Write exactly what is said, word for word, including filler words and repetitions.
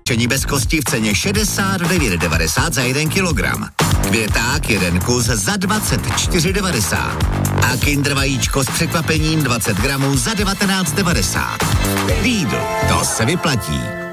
Čení bez kosti v ceně šedesát devět devadesát za jeden kilogram. Květák jeden kus za dvacet čtyři devadesát. A Kinder vajíčko s překvapením dvacet gramů za devatenáct devadesát. Lidl, to se vyplatí.